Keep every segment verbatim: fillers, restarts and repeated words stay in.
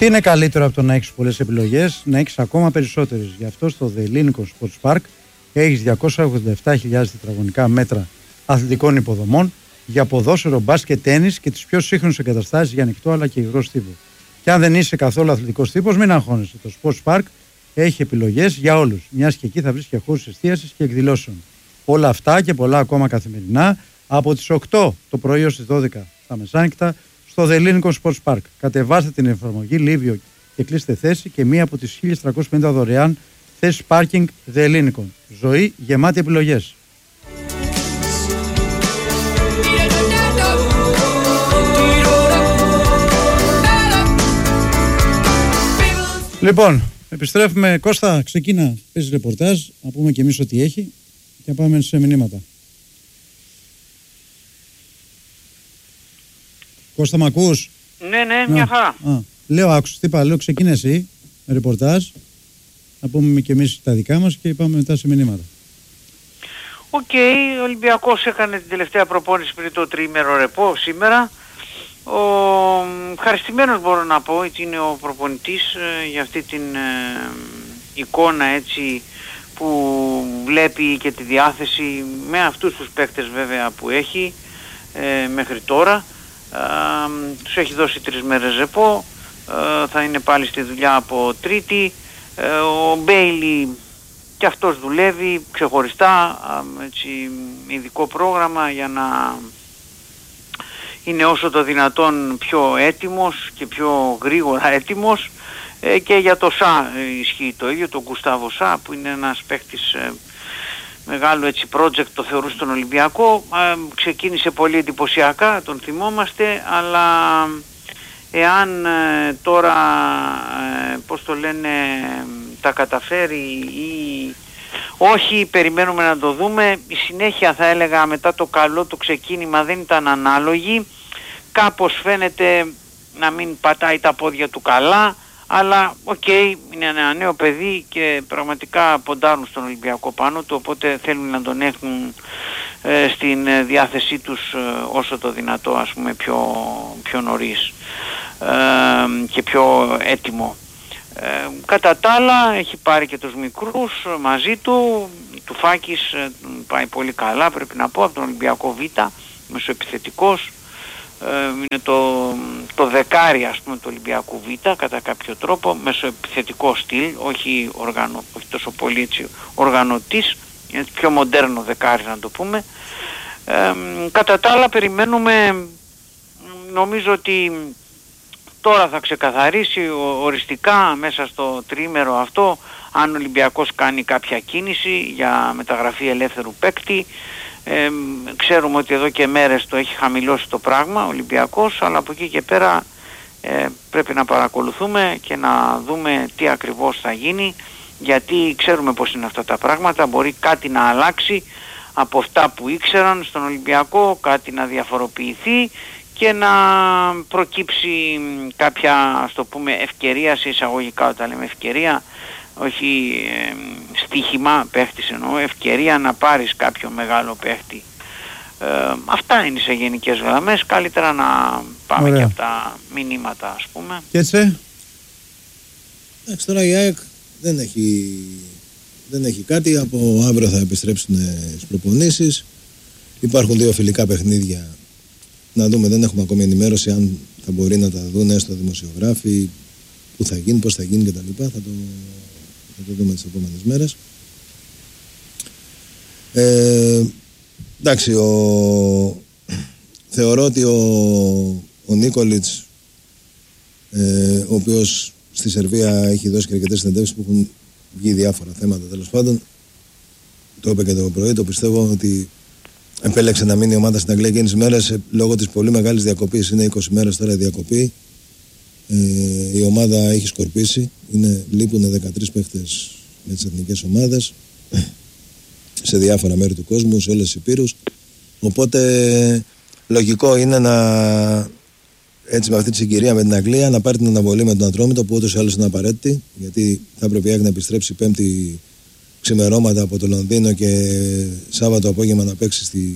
Τι είναι καλύτερο από το να έχεις πολλές επιλογές, να έχεις ακόμα περισσότερες. Γι' αυτό στο The Lincoln Sports Park έχεις διακόσια ογδόντα επτά χιλιάδες τετραγωνικά μέτρα αθλητικών υποδομών για ποδόσφαιρο, μπάσκετ, τένις και τις πιο σύγχρονες εγκαταστάσεις για ανοιχτό αλλά και υγρός τύπο. Και αν δεν είσαι καθόλου αθλητικός τύπος, μην αγχώνεσαι. Το Sports Park έχει επιλογές για όλους, μιας και εκεί θα βρεις και χώρους εστίασης και εκδηλώσεων. Όλα αυτά και πολλά ακόμα καθημερινά από τις οκτώ το πρωί ως τις δώδεκα τα μεσάνυχτα στο The Lincoln Sports Park. Κατεβάστε την εφαρμογή Livio και κλείστε θέση και μία από τις χίλιες τριακόσιες πενήντα δωρεάν θέσεις πάρκινγκ The Lincoln. Ζωή γεμάτη επιλογές. Λοιπόν, επιστρέφουμε. Κώστα, ξεκίνα, παίζει ρεπορτάζ, να πούμε και εμείς ό,τι έχει και πάμε σε μηνύματα. Κώστα, μ' ακούς? Ναι, ναι, μια χαρά. Α, λέω, άκουσες τι είπα, λέω, ξεκίνα εσύ με ρεπορτάζ, να πούμε και εμείς τα δικά μας και πάμε μετά σε μηνύματα. Οκ, okay, ο Ολυμπιακός έκανε την τελευταία προπόνηση πριν το τριήμερο ρεπό σήμερα. Ο ευχαριστημένος μπορώ να πω, έτσι είναι ο προπονητής ε, για αυτή την ε, εικόνα έτσι που βλέπει και τη διάθεση με αυτούς τους παίκτες βέβαια που έχει ε, μέχρι τώρα. Ε, τους έχει δώσει τρεις μέρες ρεπό, ε, θα είναι πάλι στη δουλειά από Τρίτη. Ε, ο Μπέιλι και αυτός δουλεύει ξεχωριστά, ε, έτσι, ειδικό πρόγραμμα για να είναι όσο το δυνατόν πιο έτοιμος και πιο γρήγορα έτοιμος. Ε, και για το Σα ισχύει το ίδιο, τον Γκουστάβο Σα που είναι ένας παίκτης ε, μεγάλο έτσι project, το θεωρούσε τον Ολυμπιακό. Ε, ξεκίνησε πολύ εντυπωσιακά, τον θυμόμαστε, αλλά εάν ε, τώρα ε, πώς το λένε τα καταφέρει ή όχι, περιμένουμε να το δούμε. Η συνέχεια θα έλεγα μετά το καλό το ξεκίνημα δεν ήταν ανάλογη. Κάπως φαίνεται να μην πατάει τα πόδια του καλά, αλλά οκ, okay, είναι ένα νέο παιδί και πραγματικά ποντάρουν στον Ολυμπιακό πάνω του, οπότε θέλουν να τον έχουν ε, στην διάθεσή τους ε, όσο το δυνατό, ας πούμε, πιο, πιο νωρίς ε, και πιο έτοιμο. Ε, κατά τα άλλα έχει πάρει και τους μικρούς μαζί του. Του Φάκης ε, πάει πολύ καλά, πρέπει να πω, από τον Ολυμπιακό Β, μεσοεπιθετικός. Ε, είναι το, το δεκάρι, ας πούμε, του Ολυμπιακού Β κατά κάποιο τρόπο, μεσοεπιθετικό στυλ, όχι, οργανω, όχι τόσο πολύ έτσι οργανωτής, είναι πιο μοντέρνο δεκάρι να το πούμε. Ε, κατά τα άλλα περιμένουμε, νομίζω ότι τώρα θα ξεκαθαρίσει οριστικά μέσα στο τριήμερο αυτό αν ο Ολυμπιακός κάνει κάποια κίνηση για μεταγραφή ελεύθερου παίκτη. Ε, ξέρουμε ότι εδώ και μέρες το έχει χαμηλώσει το πράγμα ο Ολυμπιακός, αλλά από εκεί και πέρα ε, πρέπει να παρακολουθούμε και να δούμε τι ακριβώς θα γίνει, γιατί ξέρουμε πως είναι αυτά τα πράγματα. Μπορεί κάτι να αλλάξει από αυτά που ήξεραν στον Ολυμπιακό, κάτι να διαφοροποιηθεί και να προκύψει κάποια, ας το πούμε, ευκαιρία σε εισαγωγικά, όταν λέμε ευκαιρία, όχι ε, στοίχημα παίχτης εννοώ, ευκαιρία να πάρεις κάποιο μεγάλο παίχτη. Ε, αυτά είναι σε γενικές γραμμές. Καλύτερα να πάμε Ωραία. Και από τα μηνύματα, ας πούμε. Και έτσι. Εντάξει, τώρα η ΑΕΚ δεν έχει, δεν έχει κάτι. Από αύριο θα επιστρέψουν στις προπονήσεις. Υπάρχουν δύο φιλικά παιχνίδια. Να δούμε, δεν έχουμε ακόμη ενημέρωση αν θα μπορεί να τα δουν έστω δημοσιογράφοι, που θα γίνει, πώς θα γίνει κτλ. Θα το, θα το δούμε τις επόμενες μέρες. Ε, εντάξει, ο, θεωρώ ότι ο, ο Νίκολιτς, ε, ο οποίος στη Σερβία έχει δώσει και αρκετές συνεντεύξεις που έχουν βγει διάφορα θέματα, τέλος πάντων, το είπε και το πρωί, το πιστεύω ότι επέλεξε να μείνει η ομάδα στην Αγγλία εκείνες τις μέρες λόγω της πολύ μεγάλης διακοπής. Είναι είκοσι μέρες τώρα η διακοπή. Ε, η ομάδα έχει σκορπίσει. Είναι, λείπουν δεκατρείς παίχτες με τις εθνικές ομάδες σε διάφορα μέρη του κόσμου, σε όλες τις υπήρους. Οπότε λογικό είναι να, έτσι με αυτή τη συγκυρία με την Αγγλία, να πάρει την αναβολή με τον Ατρόμητο, που ούτως ή άλλως είναι απαραίτητη, γιατί θα πρέπει να επιστρέψει Πέμπτη ξημερώματα από το Λονδίνο και Σάββατο απόγευμα να παίξει στη...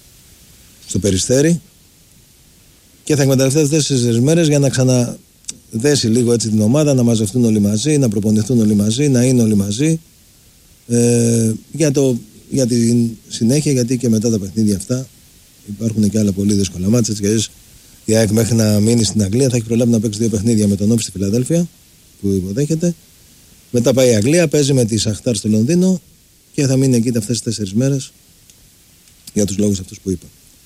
στο Περιστέρι, και θα εκμεταλλευτεί αυτές τις μέρες για να ξανα δέσει λίγο έτσι την ομάδα, να μαζευτούν όλοι μαζί, να προπονηθούν όλοι μαζί, να είναι όλοι μαζί ε, για, το, για τη συνέχεια, γιατί και μετά τα παιχνίδια αυτά υπάρχουν και άλλα πολύ δύσκολα μάτσα. Γιατί η ΑΕΚ μέχρι να μείνει στην Αγγλία θα έχει προλάβει να παίξει δύο παιχνίδια με τον Όφη στη Φιλαδέλφια που υποδέχεται. Μετά πάει η Αγγλία, παίζει με τη Σαχτάρ στο Λονδίνο και θα μείνει εκεί αυτές τις τέσσερις μέρες για τους λόγους αυτούς που είπα.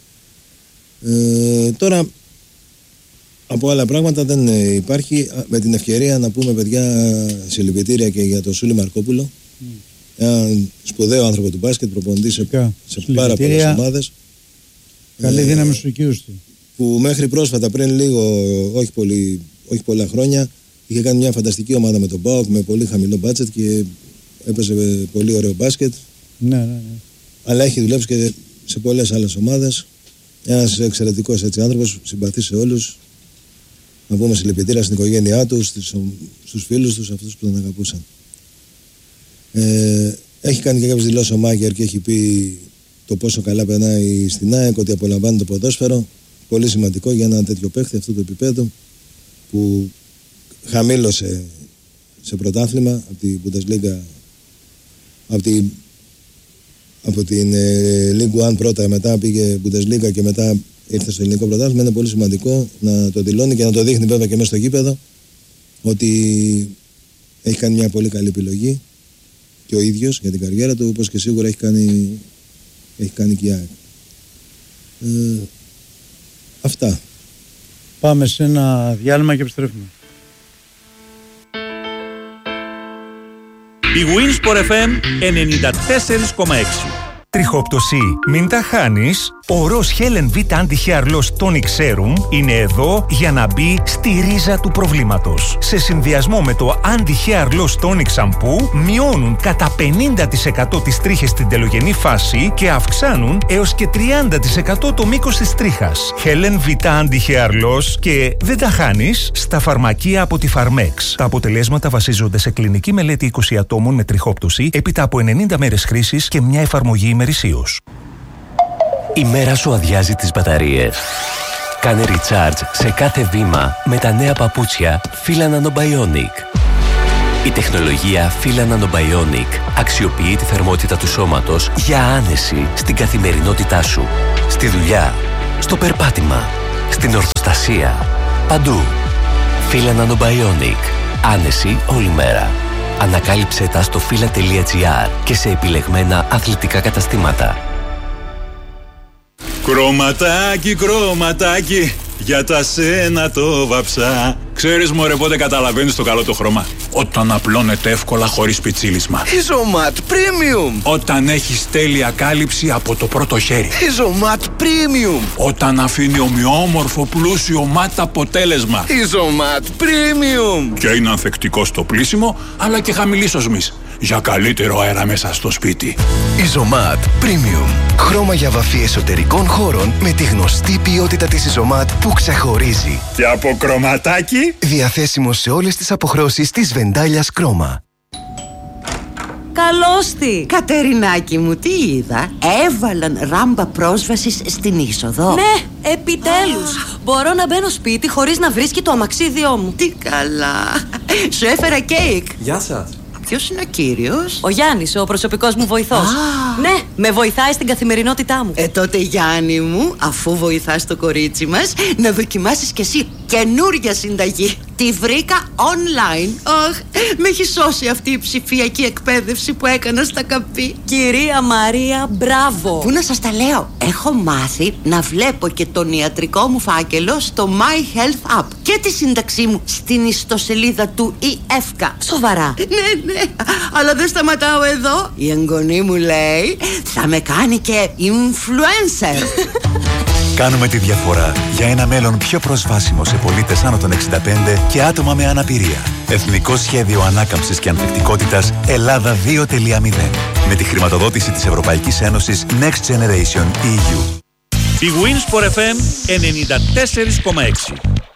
Ε, τώρα από άλλα πράγματα δεν υπάρχει. Με την ευκαιρία να πούμε, παιδιά, συλληπιτήρια και για τον Σούλη Μαρκόπουλο. Mm. Ένα σπουδαίο άνθρωπο του μπάσκετ, προπονητή σε, σε πάρα πολλές ομάδες. Καλή ε, δύναμη στους οικείους του. Που μέχρι πρόσφατα, πριν λίγο, όχι, πολύ, όχι πολλά χρόνια, είχε κάνει μια φανταστική ομάδα με τον ΠΑΟΚ με πολύ χαμηλό μπάτσετ και έπαιζε πολύ ωραίο μπάσκετ. Ναι, ναι, ναι. Αλλά έχει δουλέψει και σε πολλές άλλες ομάδες. Ένας εξαιρετικός έτσι άνθρωπος, συμπαθεί σε όλους. Να πούμε συλληπιτήρια στην οικογένειά του, στους φίλους τους, αυτούς που τον αγαπούσαν. Ε, έχει κάνει και κάποιες δηλώσεις ο Μάκερ και έχει πει το πόσο καλά περνάει στην ΑΕΚ, ότι απολαμβάνει το ποδόσφαιρο. Πολύ σημαντικό για ένα τέτοιο παίχτη αυτού του επίπεδου που χαμήλωσε σε πρωτάθλημα από την Bundesliga, από την, από την ε, League One πρώτα, μετά πήγε Bundesliga και μετά ήρθε στο ελληνικό πρωτάθλημα. Είναι πολύ σημαντικό να το δηλώνει και να το δείχνει βέβαια και μέσα στο γήπεδο ότι έχει κάνει μια πολύ καλή επιλογή και ο ίδιος για την καριέρα του, όπως και σίγουρα έχει κάνει, έχει κάνει και η ΑΕΚ. Ε, αυτά. Πάμε σε ένα διάλειμμα και επιστρέφουμε. Η Winsport εφ εμ ενενήντα τέσσερα κόμμα έξι. Τριχόπτωση, μην τα χάνεις. Ο Ροζ Helen V Anti-Hair Loss Tonic Serum είναι εδώ για να μπει στη ρίζα του προβλήματος. Σε συνδυασμό με το Anti-Hair Loss Tonic Shampoo μειώνουν κατά πενήντα τοις εκατό τις τρίχες στην τελογενή φάση και αυξάνουν έως και τριάντα τοις εκατό το μήκος της τρίχας. Helen V Anti-Hair Loss και δεν τα χάνεις στα φαρμακεία από τη Pharmex. Τα αποτελέσματα βασίζονται σε κλινική μελέτη είκοσι ατόμων με τριχόπτωση έπειτα από ενενήντα μέρες χρήσης και μια εφαρμογή ημερησίως. Η μέρα σου αδειάζει τις μπαταρίες. Κάνε recharge σε κάθε βήμα με τα νέα παπούτσια Fila Nanobionic. Η τεχνολογία Fila Nanobionic αξιοποιεί τη θερμότητα του σώματος για άνεση στην καθημερινότητά σου. Στη δουλειά, στο περπάτημα, στην ορθοστασία, παντού. Fila Nanobionic. Άνεση όλη μέρα. Ανακάλυψε τα στο fila τελεία gr και σε επιλεγμένα αθλητικά καταστήματα. Κρωματάκι, κρωματάκι, για τα σένα το βαψά. Ξέρεις μωρέ πότε καταλαβαίνεις το καλό το χρώμα? Όταν απλώνεται εύκολα χωρίς πιτσίλισμα. Ιζωμάτ Premium. Όταν έχεις τέλεια κάλυψη από το πρώτο χέρι. Ιζωμάτ Premium. Όταν αφήνει ομοιόμορφο πλούσιο μάτ αποτέλεσμα. Ιζωμάτ Premium. Και είναι ανθεκτικό στο πλύσιμο αλλά και χαμηλής οσμής, για καλύτερο αέρα μέσα στο σπίτι. Ιζωμάτ Premium. Χρώμα για βαφή εσωτερικών χώρων με τη γνωστή ποιότητα της Ιζωμάτ που ξεχωρίζει. Και από κρωματάκι. Διαθέσιμο σε όλες τις αποχρώσεις της Βεντάλιας Κρόμα. Καλώς τη! Κατερινάκη μου, τι είδα? Έβαλαν ράμπα πρόσβασης στην είσοδο. Ναι, επιτέλους! Ah. Μπορώ να μπαίνω σπίτι χωρίς να βρίσκει το αμαξίδιό μου. Τι καλά! Σου έφερα κέικ. Γεια σας. Ποιος είναι ο κύριος? Ο Γιάννης, ο προσωπικός μου βοηθός. Ah. Ναι, με βοηθάει στην καθημερινότητά μου. Ε, τότε Γιάννη μου, αφού βοηθάς το κορίτσι μας, να δοκιμάσεις κι εσύ καινούρια συνταγή. Τη βρήκα online. Αχ, με έχει σώσει αυτή η ψηφιακή εκπαίδευση που έκανα στα καπί. Κυρία Μαρία, μπράβο. Πού να σας τα λέω? Έχω μάθει να βλέπω και τον ιατρικό μου φάκελο στο My Health App και τη σύνταξή μου στην ιστοσελίδα του ι εφ κέι. Σοβαρά? Ναι, ναι, αλλά δεν σταματάω εδώ. Η εγγονή μου λέει θα με κάνει και influencer. Κάνουμε τη διαφορά για ένα μέλλον πιο προσβάσιμο σε πολίτες άνω των εξήντα πέντε και άτομα με αναπηρία. Εθνικό Σχέδιο Ανάκαμψης και Ανθεκτικότητας Ελλάδα δύο τελεία μηδέν. Με τη χρηματοδότηση της Ευρωπαϊκής Ένωσης Next Generation ι γιου. Η Winsport εφ εμ ενενήντα τέσσερα κόμμα έξι.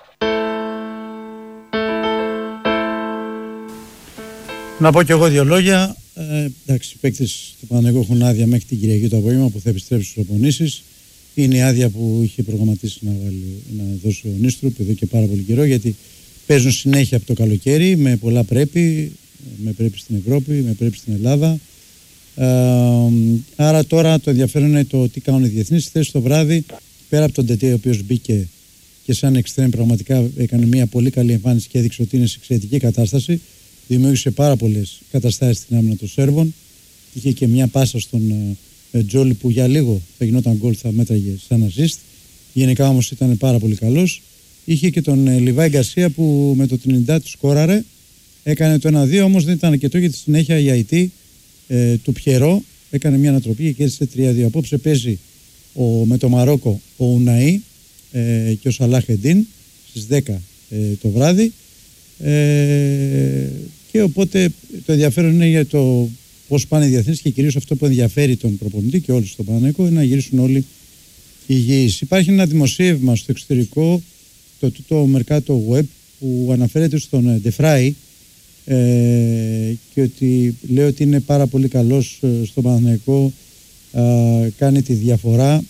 Να πω κι εγώ δύο λόγια. Ε, εντάξει, οι παίκτες του Παναθηναϊκού έχουν άδεια μέχρι την Κυριακή το απόγευμα που θα επιστρέψει στις προπονήσεις. Είναι η άδεια που είχε προγραμματίσει να, βάλει, να δώσει ο Νίστρουπ εδώ και πάρα πολύ καιρό, γιατί παίζουν συνέχεια από το καλοκαίρι με πολλά πρέπει, με πρέπει στην Ευρώπη, με πρέπει στην Ελλάδα. Ε, άρα τώρα το ενδιαφέρον είναι το τι κάνουν οι διεθνείς. Χθες το βράδυ, πέρα από τον Τετέ, ο οποίος μπήκε και σαν εξτρέμ πραγματικά έκανε μια πολύ καλή εμφάνιση και έδειξε ότι είναι σε εξαιρετική κατάσταση. Δημιούργησε πάρα πολλές καταστάσεις στην άμυνα των Σέρβων. Είχε και μια πάσα στον ε, Τζόλι που για λίγο θα γινόταν γκολ, θα μέτραγε σαν assist. Γενικά όμως ήταν πάρα πολύ καλός. Είχε και τον ε, Λιβάη Γκαρσία που με το Τρινιντάτ του σκόραρε. Έκανε το ένα δύο, όμως δεν ήταν αρκετό γιατί στη συνέχεια η Αϊτή ε, του Πιερό έκανε μια ανατροπή και κέρδισε τρία δύο. Απόψε παίζει ο, με το Μαρόκο ο Ουναή ε, και ο Σαλάχ Εντίν στις δέκα ε, το βράδυ. Ε, και οπότε το ενδιαφέρον είναι για το πώς πάνε οι διεθνείς και κυρίως αυτό που ενδιαφέρει τον προπονητή και όλους στον Παναθηναϊκό είναι να γυρίσουν όλοι υγιείς. Υπάρχει ένα δημοσίευμα στο εξωτερικό, το τούτο Mercato Web, που αναφέρεται στον Ντεφράι ε, και ότι λέει ότι είναι πάρα πολύ καλός στον Παναθηναϊκό, ε, κάνει τη διαφορά,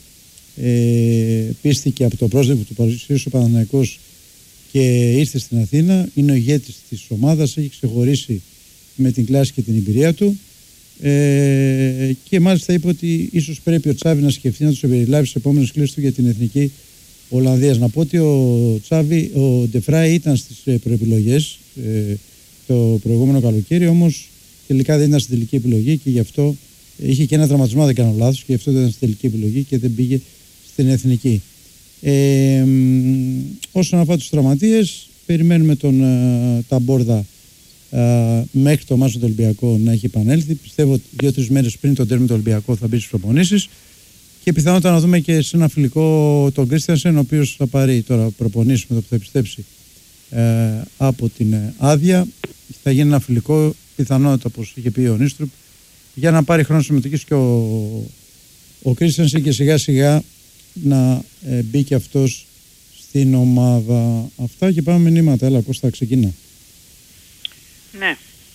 ε, πίστηκε από το πρόσδεκο του παρουσίασε ο Παναθηναϊκός και ήρθε στην Αθήνα, είναι ο ηγέτης της ομάδας, έχει ξεχωρίσει με την κλάση και την εμπειρία του. Ε, και μάλιστα είπε ότι ίσως πρέπει ο Τσάβη να σκεφτεί να τους περιλάβει στις επόμενες κλήσεις του για την εθνική Ολλανδίας. Να πω ότι ο Τσάβη, ο Ντεφράι ήταν στις προεπιλογές ε, το προηγούμενο καλοκαίρι, όμως τελικά δεν ήταν στην τελική επιλογή και γι' αυτό είχε και ένα τραυματισμό, δεν κάνω λάθος, και γι' αυτό δεν ήταν στην τελική επιλογή και δεν πήγε στην εθνική. Ε, όσον αφορά τους τραυματίες, περιμένουμε τον uh, Ταμπόρδα uh, μέχρι το μάτς του Ολυμπιακού να έχει επανέλθει. Πιστεύω ότι δύο-τρεις μέρες πριν τον τέρμινο του Ολυμπιακού θα μπει στις προπονήσεις και πιθανότατα να δούμε και σε ένα φιλικό τον Κρίστιανσεν, ο οποίος θα πάρει τώρα προπονήσεις με το που θα επιστρέψει uh, από την uh, άδεια. Θα γίνει ένα φιλικό, πιθανότατα όπως είχε πει ο Νίστρουπ, για να πάρει χρόνο συμμετοχής και ο, ο Κρίστιανσεν και σιγά σιγά να ε, μπει και αυτός στην ομάδα. Αυτά και πάμε μηνύματα. Έλα Κώστα, ξεκινά. Ναι.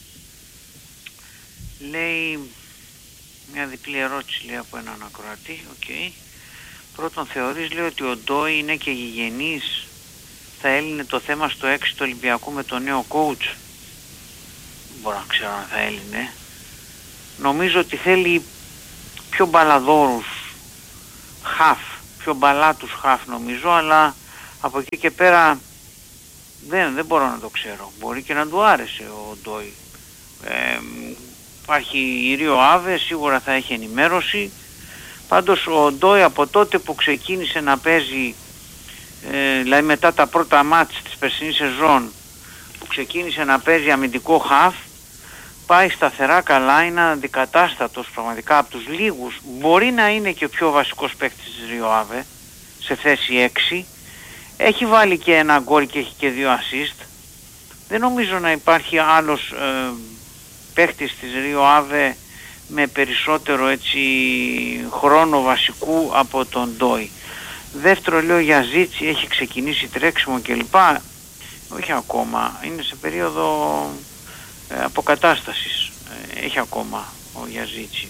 Λέει μια διπλή ερώτηση, λέει, από έναν ακροατή. Okay. Πρώτον, θεωρείς, λέει, ότι ο Ντόι είναι και γηγενής? Θα έλυνε το θέμα στο έξι του Ολυμπιακού με τον νέο coach? Δεν μπορώ να ξέρω αν θα έλυνε. Νομίζω ότι θέλει πιο μπαλαδόρους χαφ, πιο μπαλάτους χαφ νομίζω, αλλά από εκεί και πέρα δεν, δεν μπορώ να το ξέρω. Μπορεί και να του άρεσε ο Ντόι. Ε, υπάρχει η Ρίο Άβε, σίγουρα θα έχει ενημέρωση. Πάντως ο Ντόι από τότε που ξεκίνησε να παίζει, ε, δηλαδή μετά τα πρώτα μάτς της περσινής σεζόν, που ξεκίνησε να παίζει αμυντικό χαφ, πάει σταθερά καλά, είναι αντικατάστατος πραγματικά από τους λίγους. Μπορεί να είναι και ο πιο βασικός παίκτης της Ρίο Άβε σε θέση έξι. Έχει βάλει και ένα γκολ και έχει και δύο assist. Δεν νομίζω να υπάρχει άλλος ε, παίκτης της Ρίο Άβε με περισσότερο έτσι χρόνο βασικού από τον Ντόι. Δεύτερο, λέω, για Ζίτσι, έχει ξεκινήσει τρέξιμο κλπ. Όχι ακόμα, είναι σε περίοδο ε, αποκατάστασης. Ε, έχει ακόμα ο Γιαζίτσι.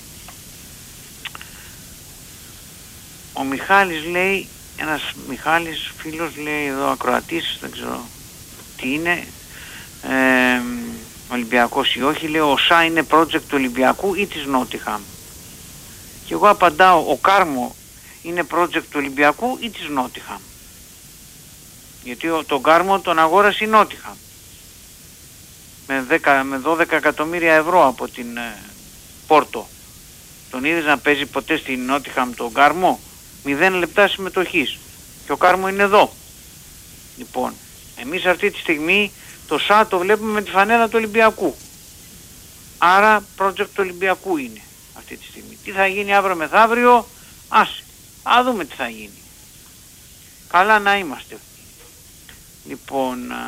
Ο Μιχάλης λέει, ένας Μιχάλης φίλος λέει εδώ, ακροατής, δεν ξέρω τι είναι, ε, Ολυμπιακός ή όχι, λέει ο Σα είναι project του Ολυμπιακού ή της Νότιχαμ? Και εγώ απαντάω, ο Κάρμο είναι project του Ολυμπιακού ή της Νότιχαμ? Γιατί ο, τον Κάρμο τον αγόρασε η Νότιχαμ με, δέκα, με δώδεκα εκατομμύρια ευρώ από την ε, Πόρτο. Τον είδες να παίζει ποτέ στην Νότιχαμ τον Κάρμο? Μηδέν λεπτά συμμετοχής. Και ο Κάρμο είναι εδώ. Λοιπόν, εμείς αυτή τη στιγμή το Σα το βλέπουμε με τη φανέλα του Ολυμπιακού. Άρα project του Ολυμπιακού είναι αυτή τη στιγμή. Τι θα γίνει αύριο μεθαύριο, άσε. Α, δούμε τι θα γίνει. Καλά να είμαστε. Λοιπόν, α,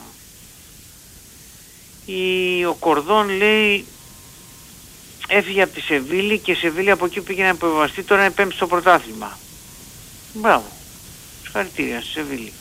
η, ο Κορδόν λέει έφυγε από τη Σεβίλη και η Σεβίλη από εκεί πήγε να υποβιβαστεί, τώρα είναι πέμπτη στο πρωτάθλημα. Μπράβο. Συγχαρητήρια στη Σεβίλη.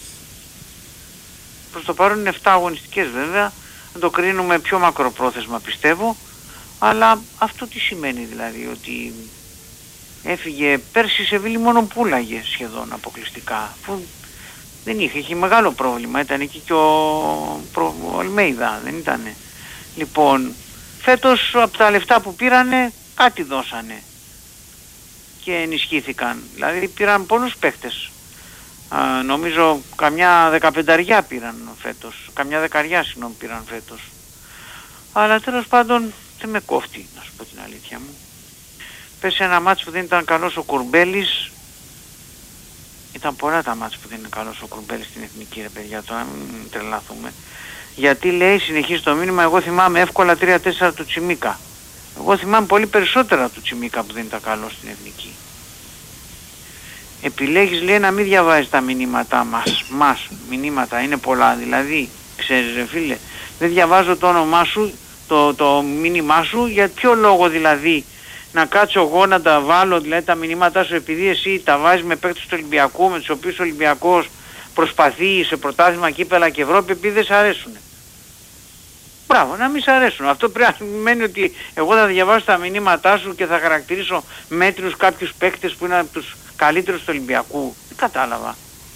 Προς το παρόν είναι εφτά αγωνιστικές βέβαια, να το κρίνουμε πιο μακροπρόθεσμα πιστεύω, αλλά αυτό τι σημαίνει δηλαδή, ότι έφυγε πέρσι η Σεβίλη μόνο πουλάγε σχεδόν αποκλειστικά, που Δεν είχε, είχε μεγάλο πρόβλημα. Ήταν εκεί και ο, ο Αλμέιδα, δεν ήτανε. Λοιπόν, φέτος από τα λεφτά που πήρανε κάτι δώσανε και ενισχύθηκαν. Δηλαδή πήραν πολλούς παίχτες. Α, νομίζω καμιά δεκαπενταριά πήραν φέτος. Καμιά δεκαριά συγγνώμη πήραν φέτος. Αλλά τέλος πάντων δεν με κόφτει, να σου πω την αλήθεια μου. Πες ένα μάτς που δεν ήταν καλός ο Κουρμπέλης. Ήταν πολλά τα μάτς που δεν είναι καλός ο Κουρμπέλης στην εθνική, ρε παιδιά, τώρα μην τρελαθούμε. Γιατί λέει, συνεχίζει το μήνυμα, εγώ θυμάμαι εύκολα τρία τέσσερα του Τσιμίκα. Εγώ θυμάμαι πολύ περισσότερα του Τσιμίκα που δεν ήταν καλός στην εθνική. Επιλέγεις, λέει, να μην διαβάζεις τα μηνύματά μας. Μας, μηνύματα, είναι πολλά. Δηλαδή, ξέρεις ρε φίλε, δεν διαβάζω το όνομά σου, το, το μήνυμά σου, για ποιο λόγο δηλαδή να κάτσω εγώ να τα βάλω, δηλαδή τα μηνύματά σου, επειδή εσύ τα βάζεις με παίκτες του Ολυμπιακού, με τους οποίους ο Ολυμπιακός προσπαθεί σε πρωτάθλημα, κύπελα και Ευρώπη, επειδή δεν σ' αρέσουν. Μπράβο, να μην σ' αρέσουν. Αυτό πρέπει να σημαίνει ότι εγώ θα διαβάσω τα μηνύματά σου και θα χαρακτηρίσω μέτριους κάποιους παίκτες που είναι από τους καλύτερους του Ολυμπιακού. Δεν κατάλαβα.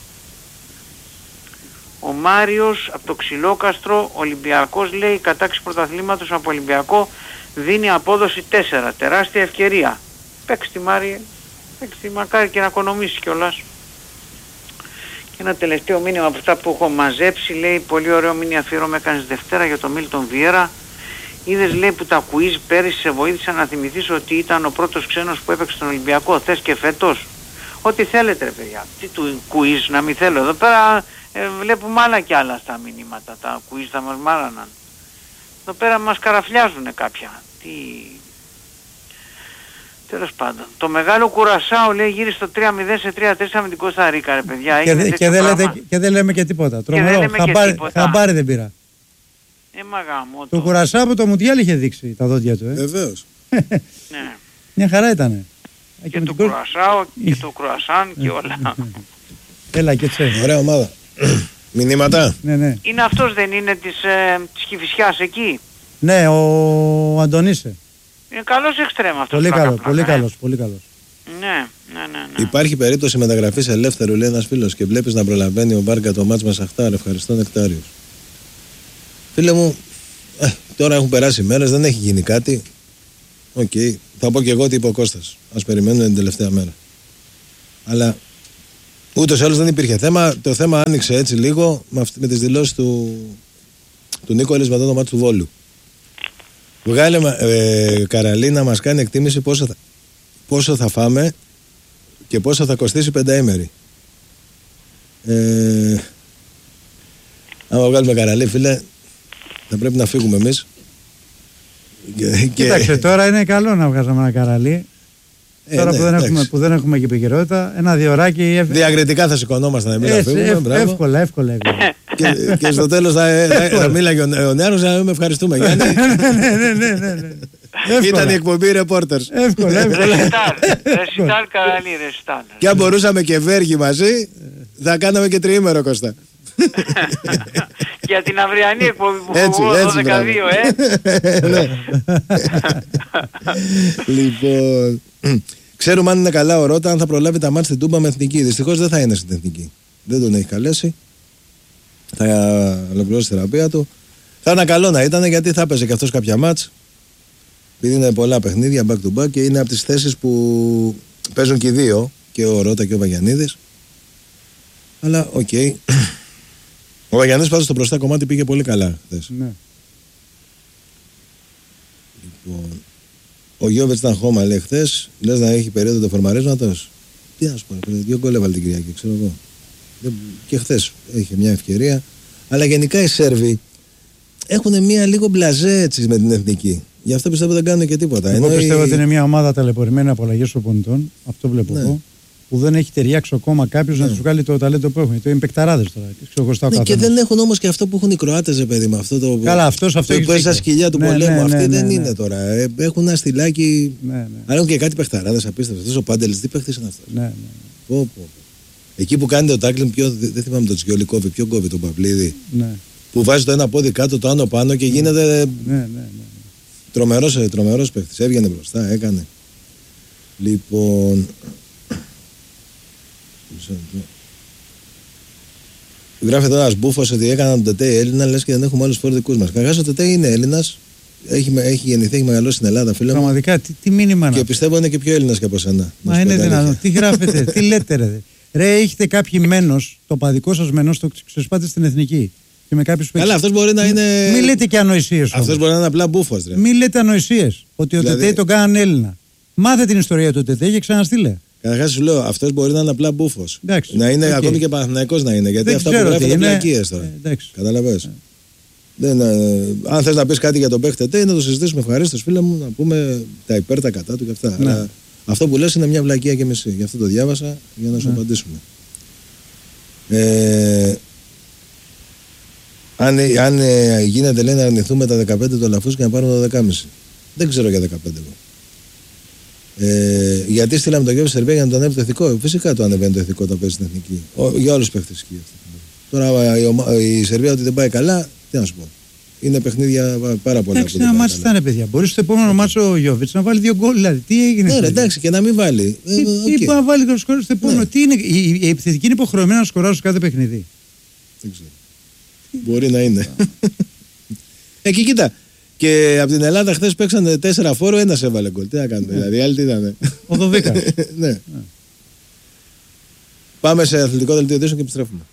Ο Μάριος από το Ξυλόκαστρο, Ολυμπιακός, λέει, κατάξη πρωταθλήματος από Ολυμπιακό δίνει απόδοση τέσσερα. Τεράστια ευκαιρία. Παίξτε Μάριε, παίξτε, μακάρι και να οικονομήσει κιόλας. Και ένα τελευταίο μήνυμα από αυτά που έχω μαζέψει, λέει, πολύ ωραίο μήνυμα αφιέρωμα έκανες Δευτέρα για τον Μίλτον Βιέρα. Είδες, λέει, που τα quiz πέρυσι σε βοήθησαν να θυμηθείς ότι ήταν ο πρώτος ξένος που έπαιξε στον Ολυμπιακό. Θες και φέτος? Ό,τι θέλετε ρε παιδιά. Τι του quiz να μην θέλω. Εδώ πέρα ε, βλέπουμε άλλα κι άλλα στα μηνύματα. Τα quiz θα μας μάραναν. Εδώ πέρα μας καραφλιάζουνε κάποια. Τι... Τέλος πάντων. Το μεγάλο Κουρασάο, λέει, γύρισε στο τρία μηδέν σε τρία τέσσερα με την Κώστα Ρίκα, ρε παιδιά. Και, δε, και, δεν λέτε, και δεν λέμε και τίποτα. Τρομερό. Χαμπάρι, χαμπάρι δεν πήρα. Ε, μαγάμο, το Κουρασάο από το Μουντιάλ είχε δείξει τα δόντια του. Ε. Βεβαίως. Ναι. Μια χαρά ήτανε. Και, και το Κουρασάο και το Κρουασάν και όλα. Έλα και τσέ. Ωραία ομάδα. Μηνύματα. Ναι, ναι. Είναι αυτός, δεν είναι της, ε, της Κηφισιάς εκεί? Ναι, ο Αντωνίσε. Είναι καλός εξτρέμ αυτός. Πολύ καλός, πολύ καλός, πολύ καλός. Ναι, ναι, ναι, ναι. Υπάρχει περίπτωση μεταγραφής ελεύθερου, λέει ένας φίλος, και βλέπεις να προλαβαίνει ο Μπάρκα το μάτς με Σαχτάρ. Ευχαριστώ, Νεκτάριος. Φίλε μου, ε, τώρα έχουν περάσει μέρες, δεν έχει γίνει κάτι. Οκ, okay. Θα πω και εγώ τι είπε ο Κώστας. Ας περιμένουμε την τελευταία μέρα. Αλλά ούτως ή άλλως δεν υπήρχε θέμα. Το θέμα άνοιξε έτσι λίγο με, με τις δηλώσεις του, του Νίκολης μετά το μάτι του Βόλου. Βγάλε ε, Καραλή να μας κάνει εκτίμηση πόσο θα, πόσο θα φάμε και πόσο θα κοστίσει πενταήμερη. Ε, άμα βγάλουμε Καραλή, φίλε, θα πρέπει να φύγουμε εμείς. Και, Κοίταξε, τώρα είναι καλό να βγάζαμε ένα Καραλί. Ε, τώρα ναι, που, δεν έχουμε, που δεν έχουμε και επικαιρότητα, ένα διωράκι. Ευ... Διακριτικά θα σηκωνόμασταν εμείς να φύγουμε. Ευ, εύκολα, εύκολα. εύκολα. και, και στο τέλος θα, θα, θα μίλαγε ο, ο Νέαρος να με ευχαριστούμε. Γιάννη. ναι, ναι, ναι, ναι. Ήταν η εκπομπή Reporters. Εύκολα, εύκολα. Ρεσιτάλ Καραλί, ρεσιτάλ. Και αν μπορούσαμε και Βέργη μαζί, θα κάναμε και τριήμερο, Κώστα. Για την αυριανή εκπομπή που έχω δώδεκα δύο, ε. Λοιπόν, ξέρουμε αν είναι καλά ο Ρώτα, αν θα προλάβει τα μάτς στην Τούμπα με εθνική. Δυστυχώς δεν θα είναι στην εθνική. Δεν τον έχει καλέσει. Θα ολοκληρώσει τη θεραπεία του. Θα είναι καλό να ήταν, γιατί θα έπαιζε και αυτός κάποια μάτς. Επειδή είναι πολλά παιχνίδια back to back και είναι από τις θέσεις που παίζουν και οι δύο, και ο Ρώτα και ο Βαγιαννίδης. Αλλά οκ. Okay. Ο Βαγιαννής πάντως στο μπροστά κομμάτι πήγε πολύ καλά χθες. Ναι. Λοιπόν, ο Γιώβετς ήταν χώμα, λέει, χθες. Λες να έχει περίοδο το φορμαρίσματος. Τι να σου πω, δύο γκολ έβαλε την Κυριακή, ξέρω εγώ. Και χθες είχε μια ευκαιρία. Αλλά γενικά οι Σέρβοι έχουν μια λίγο μπλαζέ έτσι με την εθνική. Γι' αυτό πιστεύω δεν κάνουν και τίποτα. Εγώ Ενώ πιστεύω η... ότι είναι μια ομάδα ταλαιπωρημένη από αλλαγές προπονητών. Αυτό βλέπω, ναι, εγώ. Που δεν έχει ταιριάξει ακόμα κάποιος, ναι, να τους βγάλει το ταλέντο που έχουν. Είναι παικταράδες τώρα. Ναι, και δεν έχουν όμως και αυτό που έχουν οι Κροάτες, παιδί μου. Αυτό το. Καλά, αυτός αυτό που έχει στα σκυλιά του, ναι, πολέμου. Ναι, ναι, αυτοί, ναι, δεν, ναι, είναι τώρα. Ε, έχουν ένα στυλάκι. Ναι, ναι. Αλλά έχουν και κάτι παικταράδες απίστευτο. Αυτό ο Πάντελης, τι παίχτης είναι αυτό. Ναι, ναι. Πω, πω, πω. Εκεί που κάνει το τάκλινγκ, δεν θυμάμαι το Τσιόλι κόβει, ποιο κόβει τον Παυλίδη. Ναι. Που βάζει το ένα πόδι κάτω, το άλλο πάνω και γίνεται. Ναι, ναι, ναι. Τρομερός, τρομερός παίχτης. Έβγαινε μπροστά, έκανε. Λοιπόν. Γράφει εδώ ένας μπούφος ότι έκαναν τον Τετέ Έλληνα, λες και δεν έχουμε άλλους φορτικούς μας. Καταρχάς ο Τετέ είναι Έλληνας, έχει, έχει γεννηθεί, έχει μεγαλώσει στην Ελλάδα, φίλε μου. Πραγματικά, τι, τι μήνυμα να. Και πιστεύω είναι και πιο Έλληνας και από σένα. Μα είναι δυνατόν. Τι γράφετε, τι λέτε, ρε. Ρε, έχετε κάποιοι μένος, το παδικό σας μένος, το ξεσπάτε στην εθνική. Και με κάποιους Καλά, αυτός μπορεί να είναι. Μην λέτε και ανοησίες. Αυτός μπορεί να είναι απλά μπούφος, ρε. Μην λέτε ανοησίες. Ότι ο δηλαδή... Τετέ τον κάναν Έλληνα. Μάθε την ιστορία του Τετέ και ξαναστείλε. Καταρχάς σου λέω, αυτός μπορεί να είναι απλά μπούφος. Εντάξει, να είναι okay. ακόμη και Παναθηναϊκός να είναι. Γιατί δεν αυτά που γράφει είναι πλακίες τώρα. Ε, Καταλαβαίνεις. Ε. Δεν, ε, αν θες να πεις κάτι για τον παίκτη Τετέ, να το συζητήσουμε ευχαρίστως, φίλε μου, να πούμε τα υπέρ, τα κατά του και αυτά. Ναι. Αλλά αυτό που λες είναι μια βλακεία και μισή. Γι' αυτό το διάβασα για να σου ναι. απαντήσουμε. Ε, αν αν ε, γίνεται, λέει, να αρνηθούμε τα δεκαπέντε του Αλαφούς και να πάρουμε τα δεκάμισι. Δεν ξέρω για δεκαπέντε εγώ. Ε, γιατί στείλαμε τον Γιώργο στη Σερβία για να το ανέβει το ηθικό. Φυσικά το ανεβαίνει το ηθικό όταν παίζει στην εθνική. Ο, για όλους τους παίχτες. Τώρα η, η Σερβία ότι δεν πάει καλά, τι να σου πω. Είναι παιχνίδια πάρα πολλά. Εντάξει, ένα μάτσο θα είναι, παιδιά. Μπορεί στο επόμενο μάτσο ο Γιώβιτς να βάλει δύο γκολ. Δηλαδή, τι έγινε. Ναι, εντάξει, και να μην βάλει. Τι, ε, okay. τι να βάλει το σκορ στο επόμενο. Ναι. Τι είναι, η, η επιθετική είναι υποχρεωμένη να σκοράρει σε κάθε παιχνίδι. Δεν ξέρω. Μπορεί να είναι. Εκεί κοίτα. Και από την Ελλάδα χθες παίξανε τέσσερα φόρο, ένας έβαλε γκολ. Τι να κάνουμε, δηλαδή, άλλοι τι ήταν. Ο Δωδίκα. Ναι. Πάμε σε αθλητικό δελτίο ειδήσεων και επιστρέφουμε.